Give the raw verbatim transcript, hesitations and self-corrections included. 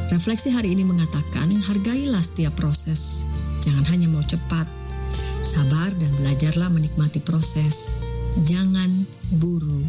Refleksi hari ini mengatakan, hargailah setiap proses. Jangan hanya mau cepat. Sabar dan belajarlah menikmati proses. Jangan buru